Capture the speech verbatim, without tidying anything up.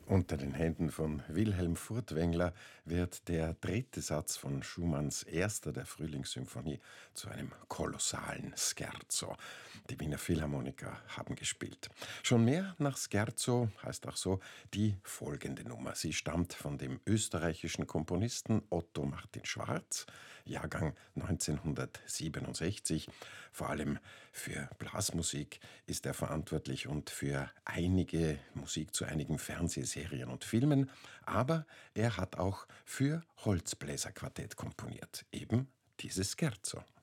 Unter den Händen von Wilhelm Furtwängler wird der dritte Satz von Schumanns erster der Frühlingssymphonie zu einem kolossalen Scherzo. Die Wiener Philharmoniker haben gespielt. Schon mehr nach Scherzo heißt auch so die folgende Nummer. Sie stammt von dem österreichischen Komponisten Otto Martin Schwarz, Jahrgang neunzehnhundertsiebenundsechzig. Vor allem für Blasmusik ist er verantwortlich und für einige Musik zu einigen Fernsehserien und Filmen, aber er hat auch für Holzbläserquartett komponiert, eben dieses Scherzo.